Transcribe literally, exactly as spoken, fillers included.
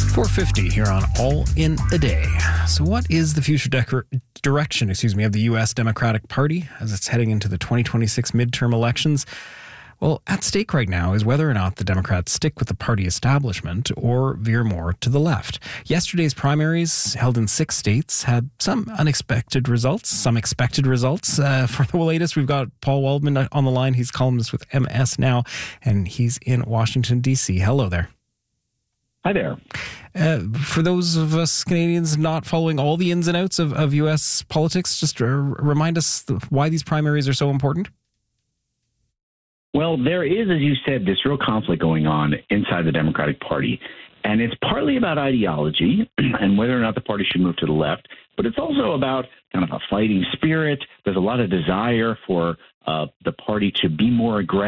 four fifty here on All in a Day. So what is the future decor- direction, excuse me, of the U S Democratic Party as it's heading into the twenty twenty-six midterm elections? Well, at stake right now is whether or not the Democrats stick with the party establishment or veer more to the left. Yesterday's primaries, held in six states, had some unexpected results, some expected results. Uh, for the latest, we've got Paul Waldman on the line. He's columnist with M S Now, and he's in Washington, D C. Hello there. Hi there. Uh, for those of us Canadians not following all the ins and outs of, of U S politics, just uh, remind us why these primaries are so important. Well, there is, as you said, this real conflict going on inside the Democratic Party. And it's partly about ideology and whether or not the party should move to the left. But it's also about kind of a fighting spirit. There's a lot of desire for uh, the party to be more aggressive.